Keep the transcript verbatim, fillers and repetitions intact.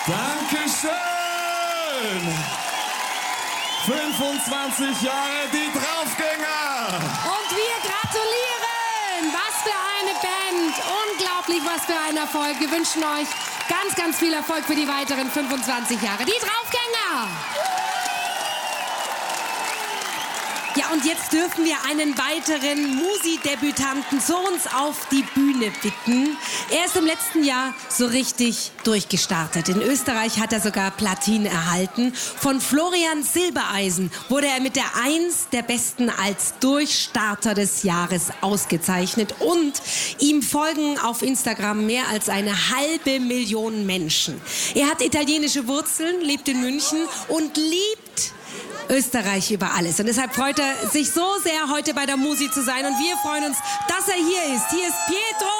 Dankeschön! fünfundzwanzig Jahre die Draufgänger! Und wir gratulieren! Was für eine Band! Unglaublich, was für ein Erfolg. Wir wünschen euch ganz, ganz viel Erfolg für die weiteren fünfundzwanzig Jahre. Die Draufgänger! Ja, und jetzt dürfen wir einen weiteren Musi-Debütanten zu uns auf die Bühne bitten. Er ist im letzten Jahr so richtig durchgestartet. In Österreich hat er sogar Platin erhalten. Von Florian Silbereisen wurde er mit der Eins der Besten als Durchstarter des Jahres ausgezeichnet. Und ihm folgen auf Instagram mehr als eine halbe Million Menschen. Er hat italienische Wurzeln, lebt in München und liebt Österreich über alles. Und deshalb freut er sich so sehr, heute bei der Musi zu sein. Und wir freuen uns, dass er hier ist. Hier ist Pietro